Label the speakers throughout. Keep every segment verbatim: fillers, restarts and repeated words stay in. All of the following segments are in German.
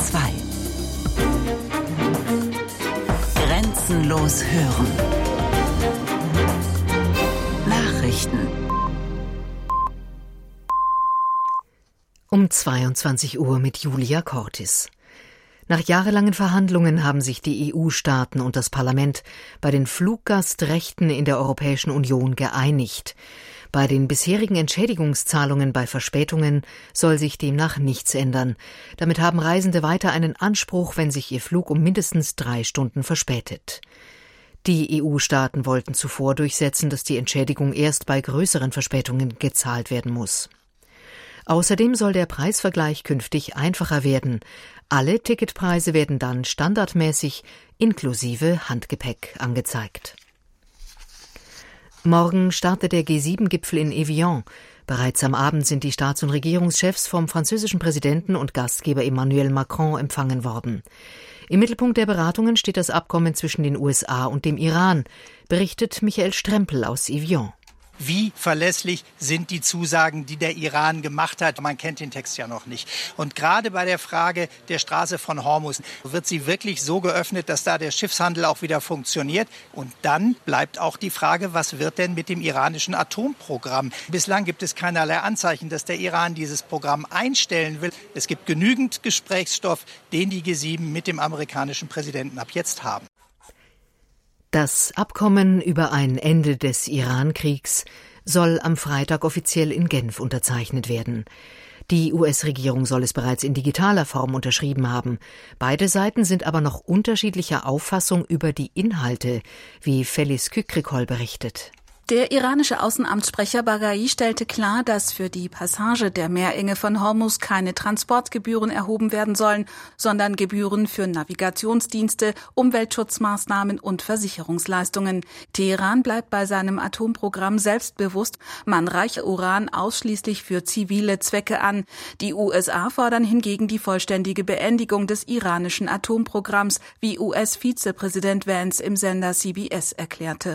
Speaker 1: zwei. Grenzenlos hören. Nachrichten.
Speaker 2: Um zweiundzwanzig Uhr mit Julia Cortis. Nach jahrelangen Verhandlungen haben sich die E U-Staaten und das Parlament bei den Fluggastrechten in der Europäischen Union geeinigt. Bei den bisherigen Entschädigungszahlungen bei Verspätungen soll sich demnach nichts ändern. Damit haben Reisende weiter einen Anspruch, wenn sich ihr Flug um mindestens drei Stunden verspätet. Die E U-Staaten wollten zuvor durchsetzen, dass die Entschädigung erst bei größeren Verspätungen gezahlt werden muss. Außerdem soll der Preisvergleich künftig einfacher werden. Alle Ticketpreise werden dann standardmäßig inklusive Handgepäck angezeigt. Morgen startet der G sieben Gipfel in Evian. Bereits am Abend sind die Staats- und Regierungschefs vom französischen Präsidenten und Gastgeber Emmanuel Macron empfangen worden. Im Mittelpunkt der Beratungen steht das Abkommen zwischen den U S A und dem Iran, berichtet Michael Strempel aus Evian.
Speaker 3: Wie verlässlich sind die Zusagen, die der Iran gemacht hat? Man kennt den Text ja noch nicht. Und gerade bei der Frage der Straße von Hormuz wird sie wirklich so geöffnet, dass da der Schiffshandel auch wieder funktioniert. Und dann bleibt auch die Frage, was wird denn mit dem iranischen Atomprogramm? Bislang gibt es keinerlei Anzeichen, dass der Iran dieses Programm einstellen will. Es gibt genügend Gesprächsstoff, den die G sieben mit dem amerikanischen Präsidenten ab jetzt haben.
Speaker 2: Das Abkommen über ein Ende des Iran-Kriegs soll am Freitag offiziell in Genf unterzeichnet werden. Die U S-Regierung soll es bereits in digitaler Form unterschrieben haben. Beide Seiten sind aber noch unterschiedlicher Auffassung über die Inhalte, wie Felice Kükrikol berichtet.
Speaker 4: Der iranische Außenamtssprecher Baghai stellte klar, dass für die Passage der Meerenge von Hormuz keine Transportgebühren erhoben werden sollen, sondern Gebühren für Navigationsdienste, Umweltschutzmaßnahmen und Versicherungsleistungen. Teheran bleibt bei seinem Atomprogramm selbstbewusst, man reiche Uran ausschließlich für zivile Zwecke an. Die U S A fordern hingegen die vollständige Beendigung des iranischen Atomprogramms, wie U S-Vizepräsident Vance im Sender C B S erklärte.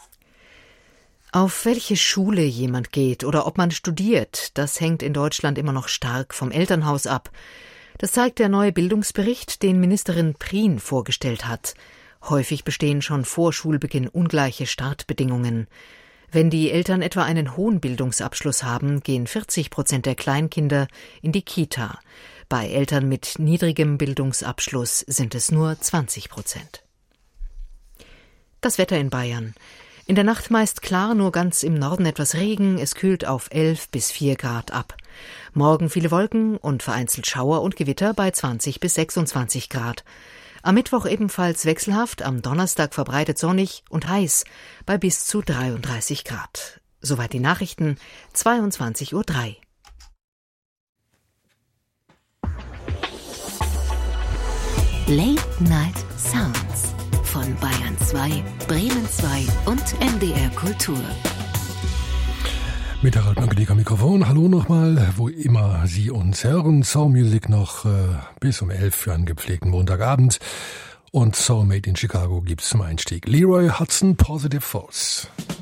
Speaker 2: Auf welche Schule jemand geht oder ob man studiert, das hängt in Deutschland immer noch stark vom Elternhaus ab. Das zeigt der neue Bildungsbericht, den Ministerin Prien vorgestellt hat. Häufig bestehen schon vor Schulbeginn ungleiche Startbedingungen. Wenn die Eltern etwa einen hohen Bildungsabschluss haben, gehen vierzig Prozent der Kleinkinder in die Kita. Bei Eltern mit niedrigem Bildungsabschluss sind es nur zwanzig Prozent. Das Wetter in Bayern. In der Nacht meist klar, nur ganz im Norden etwas Regen. Es kühlt auf elf bis vier Grad ab. Morgen viele Wolken und vereinzelt Schauer und Gewitter bei zwanzig bis sechsundzwanzig Grad. Am Mittwoch ebenfalls wechselhaft, am Donnerstag verbreitet sonnig und heiß bei bis zu dreiunddreißig Grad. Soweit die Nachrichten, zweiundzwanzig Uhr drei.
Speaker 1: Late Night Sounds von Bayern zwei, Bremen zwei und M D R Kultur.
Speaker 5: Mit Harald Mangelika Mikrofon. Hallo nochmal, wo immer Sie uns hören. Soul Music noch äh, bis um elf für einen gepflegten Montagabend. Und Soulmate in Chicago gibt's zum Einstieg. Leroy Hudson, Positive Force.